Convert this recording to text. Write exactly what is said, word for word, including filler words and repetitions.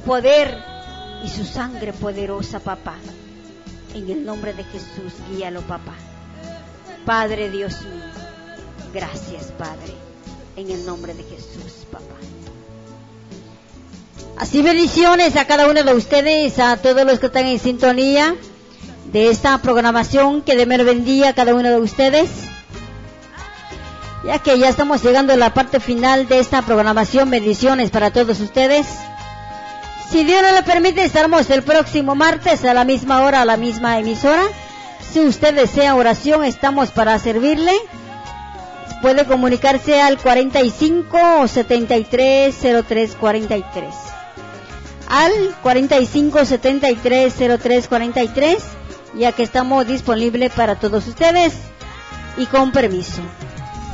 poder y su sangre poderosa, papá. En el nombre de Jesús, guíalo, papá. Padre Dios mío, gracias, Padre. En el nombre de Jesús, papá. Así bendiciones a cada uno de ustedes, a todos los que están en sintonía de esta programación. Que Dios me bendiga a cada uno de ustedes. Ya que ya estamos llegando a la parte final de esta programación, bendiciones para todos ustedes. Si Dios nos lo permite, estaremos el próximo martes a la misma hora, a la misma emisora. Si usted desea oración, estamos para servirle. Puede comunicarse al cuarenta y cinco, setenta y tres, cero tres cuarenta y tres. Al cuarenta y cinco, setenta y tres, cero tres cuarenta y tres, ya que estamos disponibles para todos ustedes y con permiso.